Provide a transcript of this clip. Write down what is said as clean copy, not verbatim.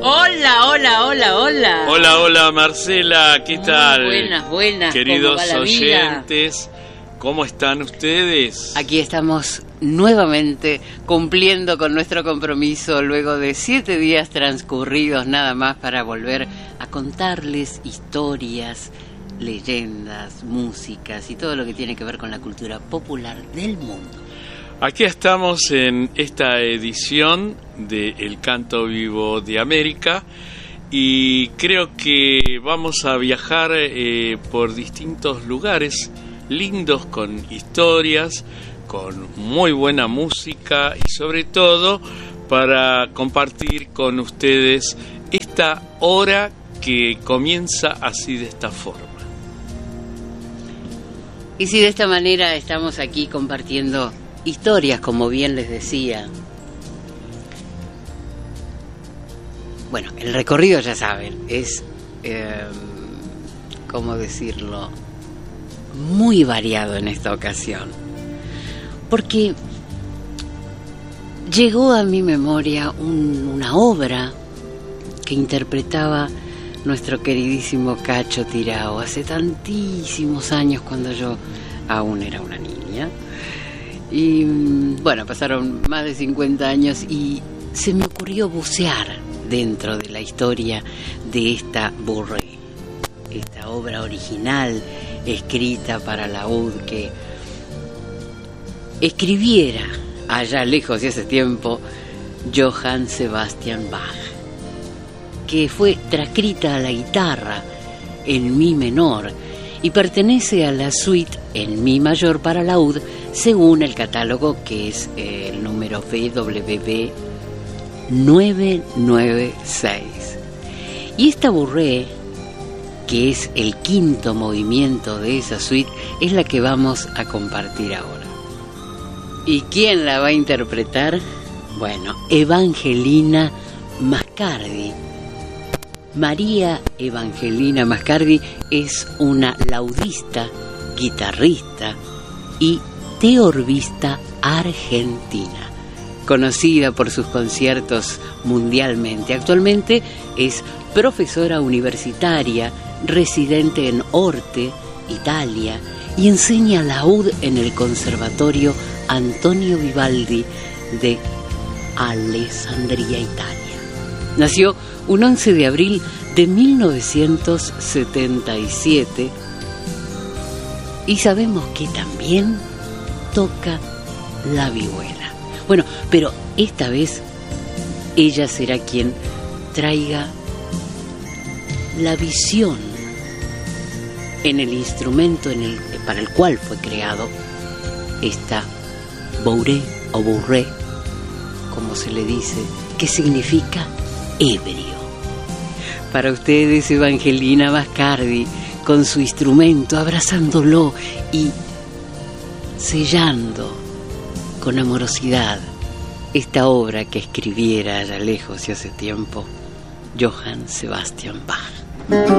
Hola, hola, hola, hola. Hola, hola Marcela, ¿qué tal? Buenas, buenas. Queridos ¿Cómo va la oyentes, vida? ¿cómo están ustedes? Aquí estamos nuevamente cumpliendo con nuestro compromiso luego de 7 días transcurridos nada más para volver a contarles historias, leyendas, músicas y todo lo que tiene que ver con la cultura popular del mundo. Aquí estamos en esta edición de El Canto Vivo de América y creo que vamos a viajar por distintos lugares lindos con historias, con muy buena música y sobre todo para compartir con ustedes esta hora que comienza así de esta forma. Y si de esta manera estamos aquí compartiendo historias, como bien les decía. Bueno, el recorrido ya saben, es, ¿cómo decirlo?, muy variado en esta ocasión. Porque llegó a mi memoria una obra que interpretaba nuestro queridísimo Cacho Tirao hace tantísimos años, cuando yo aún era una niña. Y bueno, pasaron más de 50 años y se me ocurrió bucear dentro de la historia de esta Bourrée, esta obra original escrita para laúd que escribiera allá lejos de ese tiempo Johann Sebastian Bach, que fue transcrita a la guitarra en mi menor y pertenece a la suite en mi mayor para laúd, según el catálogo, que es el número VWV 996. Y esta Bourrée, que es el quinto movimiento de esa suite, es la que vamos a compartir ahora. ¿Y quién la va a interpretar? Bueno, Evangelina Mascardi. María Evangelina Mascardi es una laudista, guitarrista y teorbista argentina, conocida por sus conciertos mundialmente. Actualmente es profesora universitaria, residente en Orte, Italia, y enseña laúd en el Conservatorio Antonio Vivaldi de Alessandria, Italia. Nació un 11 de abril de 1977 y sabemos que también toca la vihuela. Bueno, pero esta vez ella será quien traiga la visión en el instrumento para el cual fue creado esta Bourrée o Bourrée, como se le dice, que significa ebrio. Para ustedes, Evangelina Mascardi, con su instrumento, abrazándolo y sellando con amorosidad esta obra que escribiera allá lejos y hace tiempo Johann Sebastian Bach.